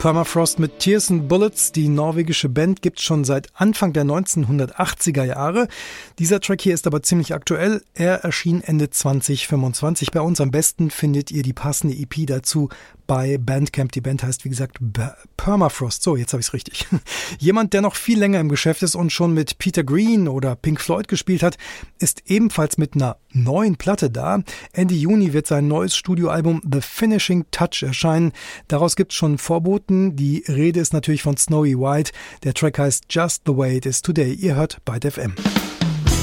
Permafrost mit Tears and Bullets. Die norwegische Band gibt's schon seit Anfang der 1980er Jahre. Dieser Track hier ist aber ziemlich aktuell. Er erschien Ende 2025 bei uns. Am besten findet ihr die passende EP dazu bei Bandcamp. Die Band heißt, wie gesagt, Permafrost. So, jetzt habe ich es richtig. Jemand, der noch viel länger im Geschäft ist und schon mit Peter Green oder Pink Floyd gespielt hat, ist ebenfalls mit einer neuen Platte da. Ende Juni wird sein neues Studioalbum The Finishing Touch erscheinen. Daraus gibt es schon Vorboten. Die Rede ist natürlich von Snowy White. Der Track heißt Just the Way It Is Today. Ihr hört Byte FM.